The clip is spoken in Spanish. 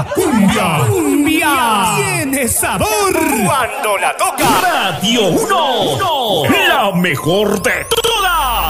Cumbia tiene sabor cuando la toca Radio 1, la mejor de todas.